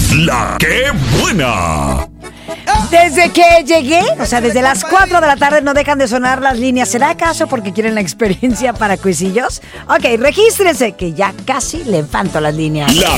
La que buena. Desde que llegué, o sea, desde las 4 de la tarde no dejan de sonar las líneas. ¿Será acaso porque quieren la experiencia para cuisillos? Ok, regístrense que ya casi levanto las líneas. La